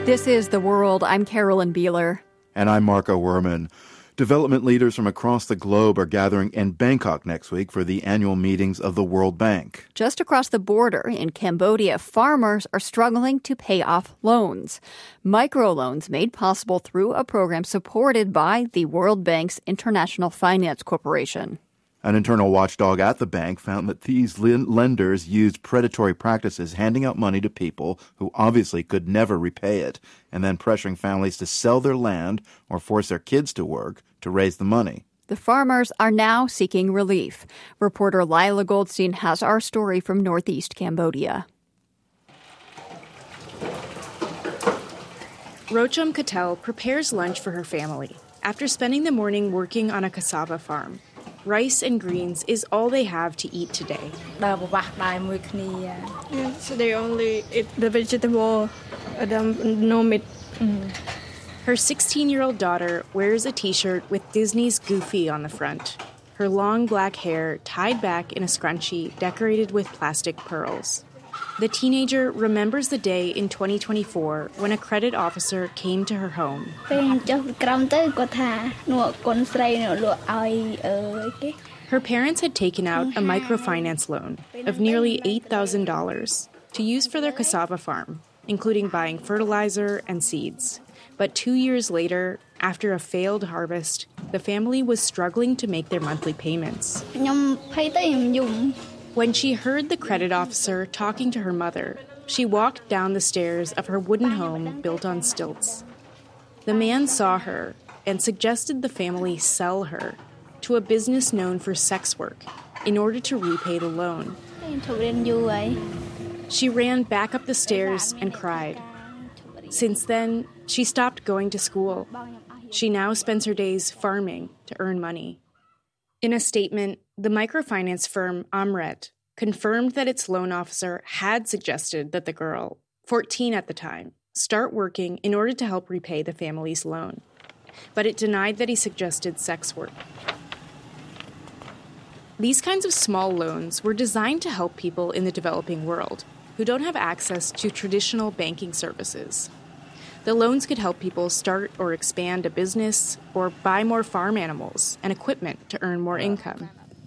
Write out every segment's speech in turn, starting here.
This is The World. I'm Carolyn Beeler. And I'm Marco Werman. Development leaders from across the globe are gathering in Bangkok next week for the annual meetings of the World Bank. Just across the border in Cambodia, farmers are struggling to pay off loans. Microloans made possible through a program supported by the World Bank's International Finance Corporation. An internal watchdog at the bank found that these lenders used predatory practices, handing out money to people who obviously could never repay it, and then pressuring families to sell their land or force their kids to work to raise the money. The farmers are now seeking relief. Reporter Lila Goldstein has our story from northeast Cambodia. Rocham Cattell prepares lunch for her family after spending the morning working on a cassava farm. Rice and greens is all they have to eat today. So they only eat the vegetable, no meat. Her 16-year-old daughter wears a t-shirt with Disney's Goofy on the front. Her long black hair tied back in a scrunchie decorated with plastic pearls. The teenager remembers the day in 2024 when a credit officer came to her home. Her parents had taken out a microfinance loan of nearly $8,000 to use for their cassava farm, including buying fertilizer and seeds. But 2 years later, after a failed harvest, the family was struggling to make their monthly payments. When she heard the credit officer talking to her mother, she walked down the stairs of her wooden home built on stilts. The man saw her and suggested the family sell her to a business known for sex work in order to repay the loan. She ran back up the stairs and cried. Since then, she stopped going to school. She now spends her days farming to earn money. In a statement, the microfinance firm Amret confirmed that its loan officer had suggested that the girl, 14 at the time, start working in order to help repay the family's loan. But it denied that he suggested sex work. These kinds of small loans were designed to help people in the developing world who don't have access to traditional banking services. The loans could help people start or expand a business or buy more farm animals and equipment to earn more income.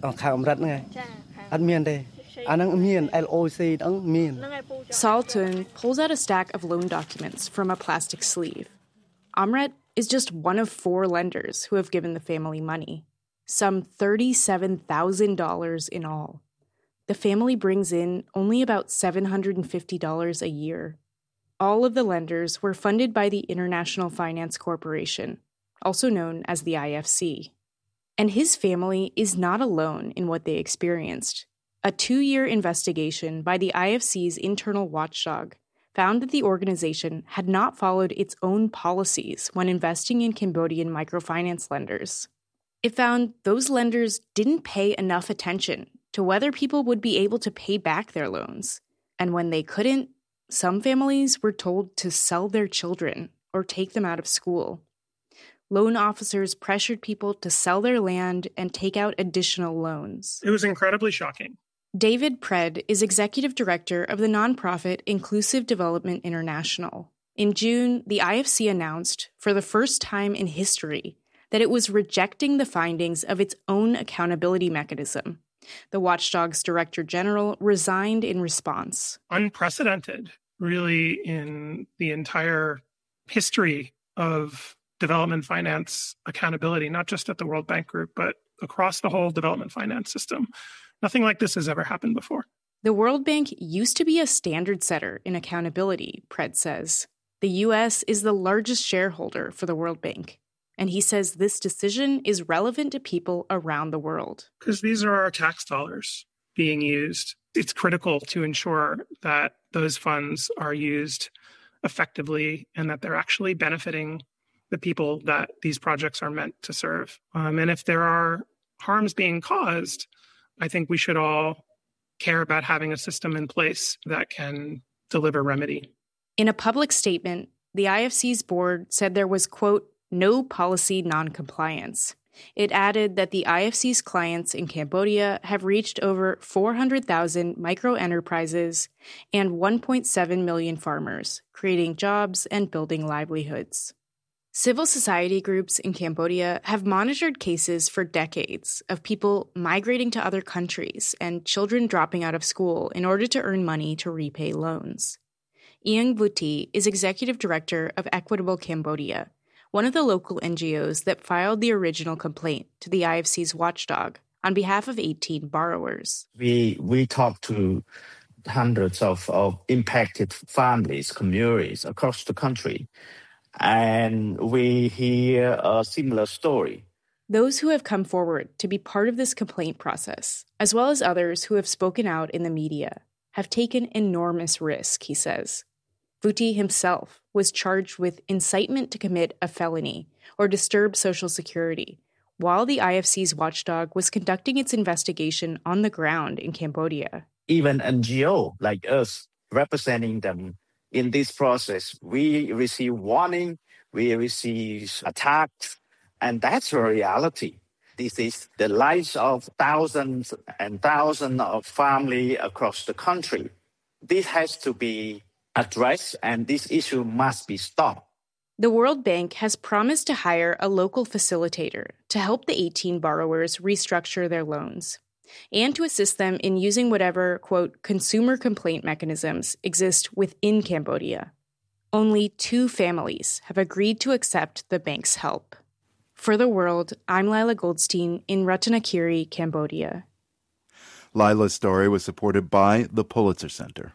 Saul Tun pulls out a stack of loan documents from a plastic sleeve. Amret is just one of 4 lenders who have given the family money, some $37,000 in all. The family brings in only about $750 a year. All of the lenders were funded by the International Finance Corporation, also known as the IFC. And his family is not alone in what they experienced. A 2-year investigation by the IFC's internal watchdog found that the organization had not followed its own policies when investing in Cambodian microfinance lenders. It found those lenders didn't pay enough attention to whether people would be able to pay back their loans. And when they couldn't, some families were told to sell their children or take them out of school. Loan officers pressured people to sell their land and take out additional loans. It was incredibly shocking. David Pred is executive director of the nonprofit Inclusive Development International. In June, the IFC announced, for the first time in history, that it was rejecting the findings of its own accountability mechanism. The watchdog's director general resigned in response. Unprecedented, really, in the entire history of development finance accountability, not just at the World Bank Group, but across the whole development finance system. Nothing like this has ever happened before. The World Bank used to be a standard setter in accountability, Pred says. The U.S. is the largest shareholder for the World Bank. And he says this decision is relevant to people around the world. Because these are our tax dollars being used. It's critical to ensure that those funds are used effectively and that they're actually benefiting the people that these projects are meant to serve. And if there are harms being caused, I think we should all care about having a system in place that can deliver remedy. In a public statement, the IFC's board said there was, quote, no policy noncompliance. It added that the IFC's clients in Cambodia have reached over 400,000 micro-enterprises and 1.7 million farmers, creating jobs and building livelihoods. Civil society groups in Cambodia have monitored cases for decades of people migrating to other countries and children dropping out of school in order to earn money to repay loans. Ieng Vuti is executive director of Equitable Cambodia, one of the local NGOs that filed the original complaint to the IFC's watchdog on behalf of 18 borrowers. We talked to hundreds of impacted families, communities across the country, and we hear a similar story. Those who have come forward to be part of this complaint process, as well as others who have spoken out in the media, have taken enormous risk, he says. Vuti himself was charged with incitement to commit a felony or disturb social security, while the IFC's watchdog was conducting its investigation on the ground in Cambodia. Even NGO like us, representing them in this process, we receive warning, we receive attacks, and that's a reality. This is the lives of thousands and thousands of families across the country. This has to be addressed, and this issue must be stopped. The World Bank has promised to hire a local facilitator to help the 18 borrowers restructure their loans and to assist them in using whatever, quote, consumer complaint mechanisms exist within Cambodia. Only 2 families have agreed to accept the bank's help. For The World, I'm Lila Goldstein in Ratanakiri, Cambodia. Lila's story was supported by the Pulitzer Center.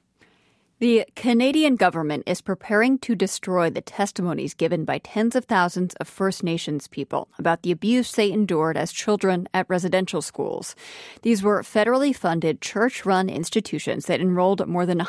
The Canadian government is preparing to destroy the testimonies given by tens of thousands of First Nations people about the abuse they endured as children at residential schools. These were federally funded, church-run institutions that enrolled more than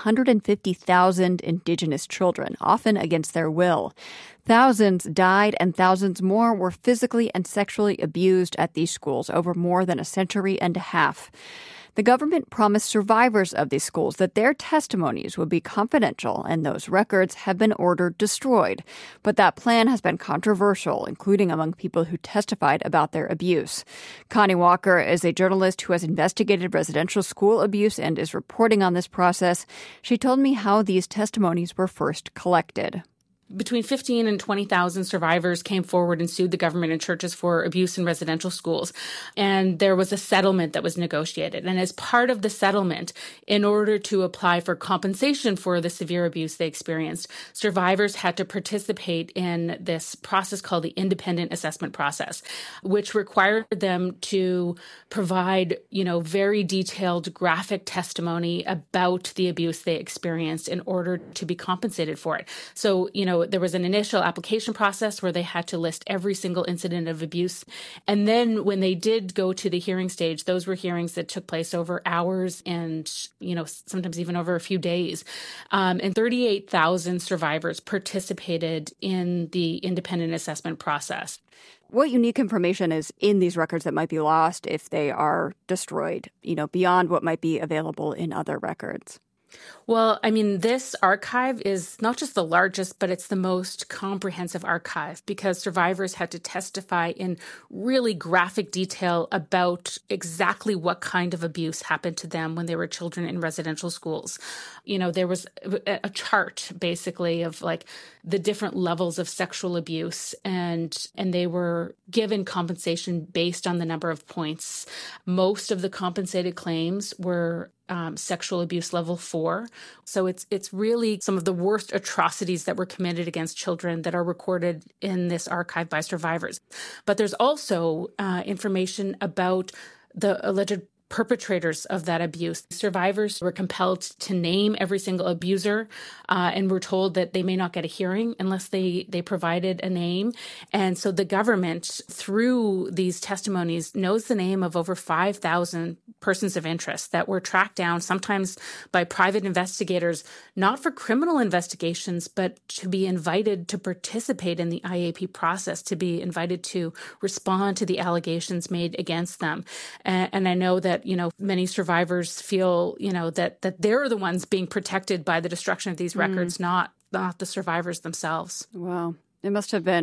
150,000 Indigenous children, often against their will. Thousands died and thousands more were physically and sexually abused at these schools over more than a century and a half. The government promised survivors of these schools that their testimonies would be confidential and those records have been ordered destroyed. But that plan has been controversial, including among people who testified about their abuse. Connie Walker is a journalist who has investigated residential school abuse and is reporting on this process. She told me how these testimonies were first collected. Between 15 and 20,000 survivors came forward and sued the government and churches for abuse in residential schools. And there was a settlement that was negotiated. And as part of the settlement, in order to apply for compensation for the severe abuse they experienced, survivors had to participate in this process called the independent assessment process, which required them to provide, very detailed graphic testimony about the abuse they experienced in order to be compensated for it. So, there was an initial application process where they had to list every single incident of abuse. And then when they did go to the hearing stage, those were hearings that took place over hours and, sometimes even over a few days. And 38,000 survivors participated in the independent assessment process. What unique information is in these records that might be lost if they are destroyed, beyond what might be available in other records? Well, this archive is not just the largest, but it's the most comprehensive archive because survivors had to testify in really graphic detail about exactly what kind of abuse happened to them when they were children in residential schools. There was a chart basically of the different levels of sexual abuse and they were given compensation based on the number of points. Most of the compensated claims were sexual abuse level 4. So it's really some of the worst atrocities that were committed against children that are recorded in this archive by survivors. But there's also information about the alleged perpetrators of that abuse. Survivors were compelled to name every single abuser and were told that they may not get a hearing unless they provided a name. And so the government, through these testimonies, knows the name of over 5,000 persons of interest that were tracked down, sometimes by private investigators, not for criminal investigations, but to be invited to participate in the IAP process, to be invited to respond to the allegations made against them. And I know that many survivors feel, that they're the ones being protected by the destruction of these records, not the survivors themselves. Wow. It must have been,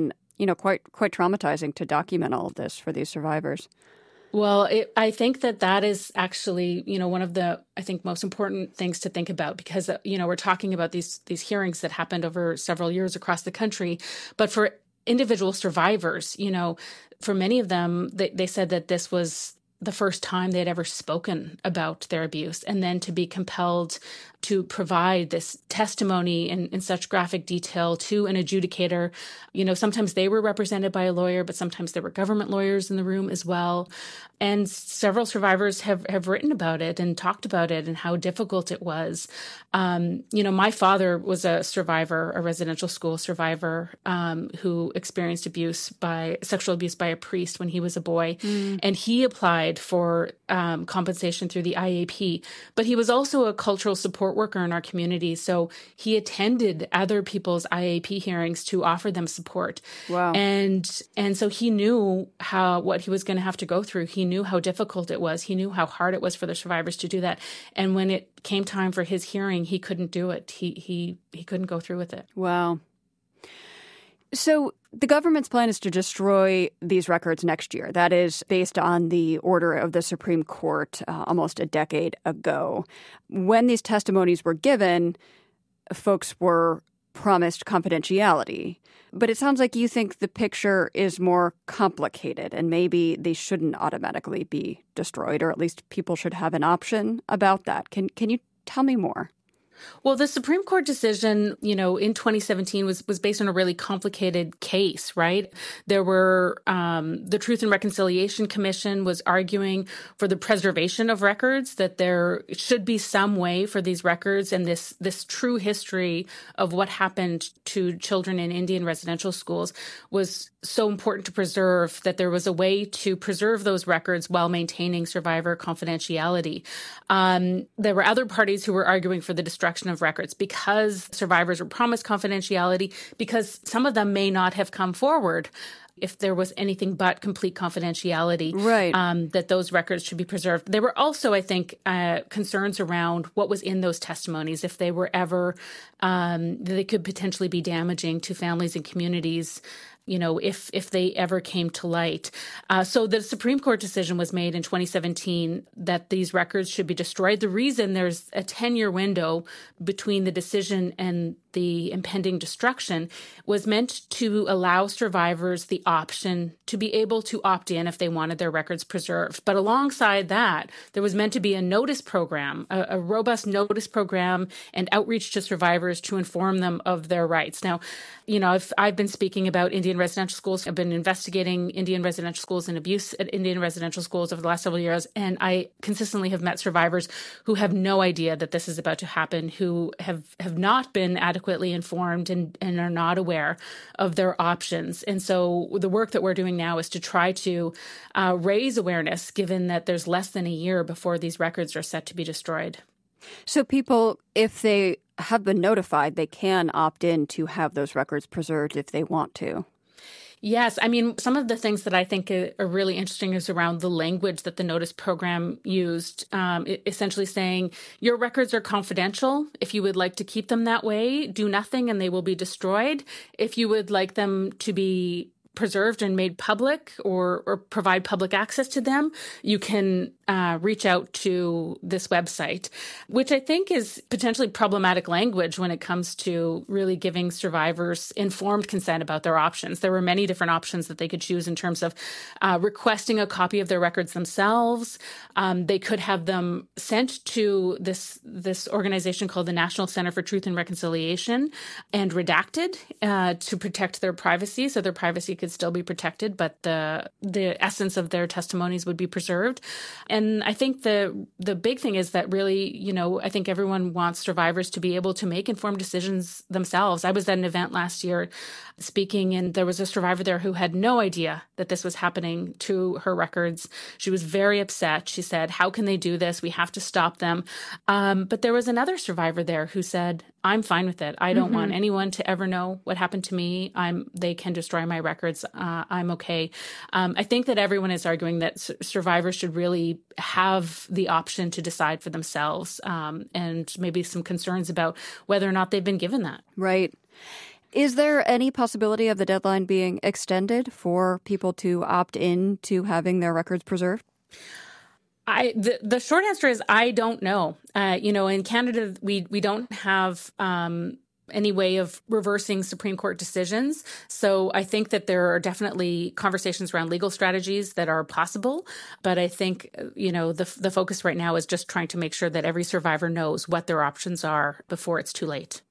quite traumatizing to document all of this for these survivors. Well, I think that is actually, one of the, I think, most important things to think about because, we're talking about these hearings that happened over several years across the country. But for individual survivors, for many of them, they said that this was the first time they'd ever spoken about their abuse, and then to be compelled to provide this testimony in such graphic detail to an adjudicator. Sometimes they were represented by a lawyer, but sometimes there were government lawyers in the room as well. And several survivors have written about it and talked about it and how difficult it was. My father was a survivor, a residential school survivor, who experienced sexual abuse by a priest when he was a boy. And he applied for compensation through the IAP. But he was also a cultural support worker in our community. So he attended other people's IAP hearings to offer them support. Wow. And so he knew what he was going to have to go through. He knew how difficult it was. He knew how hard it was for the survivors to do that. And when it came time for his hearing, he couldn't do it. He couldn't go through with it. Wow. So the government's plan is to destroy these records next year. That is based on the order of the Supreme Court almost a decade ago. When these testimonies were given, folks were promised confidentiality. But it sounds like you think the picture is more complicated and maybe they shouldn't automatically be destroyed, or at least people should have an option about that. Can you tell me more? Well, the Supreme Court decision, in 2017 was based on a really complicated case, right? There were the Truth and Reconciliation Commission was arguing for the preservation of records, that there should be some way for these records and this true history of what happened to children in Indian residential schools was so important to preserve that there was a way to preserve those records while maintaining survivor confidentiality. There were other parties who were arguing for the destruction of records because survivors were promised confidentiality, because some of them may not have come forward if there was anything but complete confidentiality, right. That those records should be preserved. There were also, I think, concerns around what was in those testimonies, if they were ever, they could potentially be damaging to families and communities, if they ever came to light. So the Supreme Court decision was made in 2017 that these records should be destroyed. The reason there's a 10-year window between the decision and the impending destruction was meant to allow survivors the option to be able to opt in if they wanted their records preserved. But alongside that, there was meant to be a notice program, a robust notice program and outreach to survivors to inform them of their rights. Now, I've been speaking about Indian residential schools. I've been investigating Indian residential schools and abuse at Indian residential schools over the last several years. And I consistently have met survivors who have no idea that this is about to happen, who have not been adequately informed and are not aware of their options. And so the work that we're doing now is to try to raise awareness, given that there's less than a year before these records are set to be destroyed. So people, if they have been notified, they can opt in to have those records preserved if they want to. Yes. I mean, some of the things that I think are really interesting is around the language that the notice program used, essentially saying your records are confidential. If you would like to keep them that way, do nothing and they will be destroyed. If you would like them to be preserved and made public or provide public access to them, you can reach out to this website, which I think is potentially problematic language when it comes to really giving survivors informed consent about their options. There were many different options that they could choose in terms of requesting a copy of their records themselves. They could have them sent to this organization called the National Center for Truth and Reconciliation and redacted to protect their privacy, so their privacy could still be protected, but the essence of their testimonies would be preserved. And I think the big thing is that really, I think everyone wants survivors to be able to make informed decisions themselves. I was at an event last year speaking, and there was a survivor there who had no idea that this was happening to her records. She was very upset. She said, how can they do this? We have to stop them. But there was another survivor there who said, I'm fine with it. I don't want anyone to ever know what happened to me. They can destroy my records. I'm okay. I think that everyone is arguing that survivors should really have the option to decide for themselves, and maybe some concerns about whether or not they've been given that. Right. Is there any possibility of the deadline being extended for people to opt in to having their records preserved? The short answer is I don't know. In Canada, we don't have any way of reversing Supreme Court decisions. So I think that there are definitely conversations around legal strategies that are possible. But I think, the focus right now is just trying to make sure that every survivor knows what their options are before it's too late.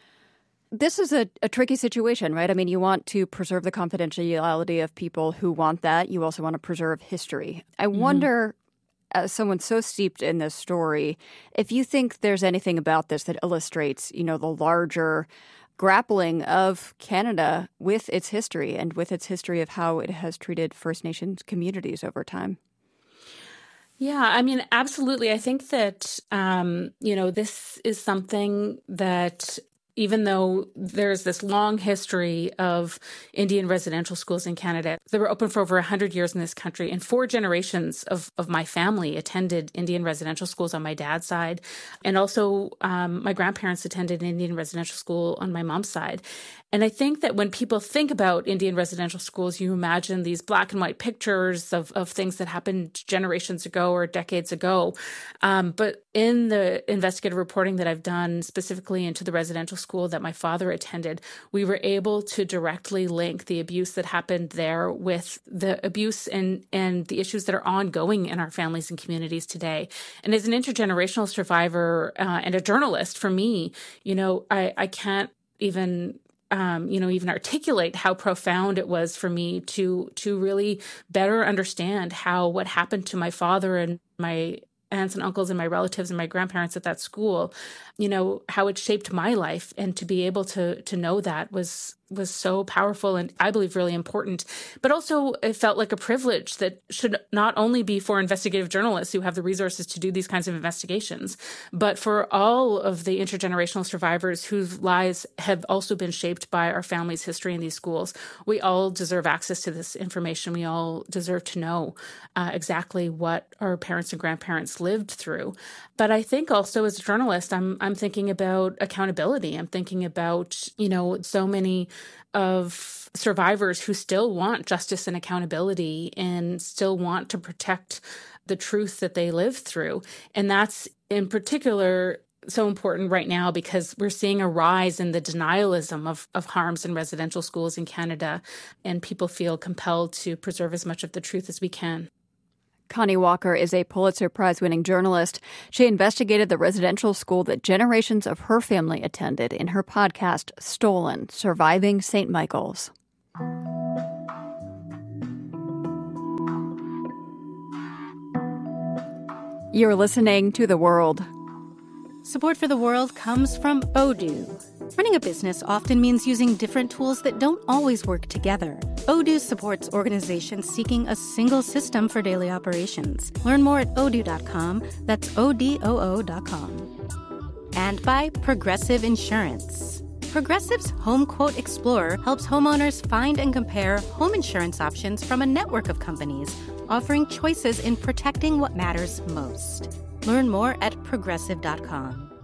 This is a tricky situation, right? I mean, you want to preserve the confidentiality of people who want that. You also want to preserve history. I wonder, as someone so steeped in this story, if you think there's anything about this that illustrates, the larger grappling of Canada with its history and with its history of how it has treated First Nations communities over time. Yeah, I mean, absolutely. I think that, this is something that, even though there's this long history of Indian residential schools in Canada, they were open for over 100 years in this country, and 4 generations of my family attended Indian residential schools on my dad's side. And also my grandparents attended an Indian residential school on my mom's side. And I think that when people think about Indian residential schools, you imagine these black and white pictures of things that happened generations ago or decades ago. But in the investigative reporting that I've done specifically into the residential school that my father attended, we were able to directly link the abuse that happened there with the abuse and the issues that are ongoing in our families and communities today. And as an intergenerational survivor and a journalist, for me, I can't even even articulate how profound it was for me to really better understand how what happened to my father and my aunts and uncles and my relatives and my grandparents at that school, how it shaped my life. And to be able to know that was so powerful and I believe really important. But also it felt like a privilege that should not only be for investigative journalists who have the resources to do these kinds of investigations, but for all of the intergenerational survivors whose lives have also been shaped by our family's history in these schools. We all deserve access to this information. We all deserve to know exactly what our parents and grandparents lived through. But I think also as a journalist, I'm thinking about accountability. I'm thinking about, so many of survivors who still want justice and accountability and still want to protect the truth that they lived through. And that's in particular so important right now because we're seeing a rise in the denialism of harms in residential schools in Canada, and people feel compelled to preserve as much of the truth as we can. Connie Walker is a Pulitzer Prize-winning journalist. She investigated the residential school that generations of her family attended in her podcast, Stolen: Surviving St. Michael's. You're listening to The World. Support for The World comes from Odoo. Running a business often means using different tools that don't always work together. Odoo supports organizations seeking a single system for daily operations. Learn more at odoo.com. That's ODOO.com. And by Progressive Insurance. Progressive's Home Quote Explorer helps homeowners find and compare home insurance options from a network of companies, offering choices in protecting what matters most. Learn more at progressive.com.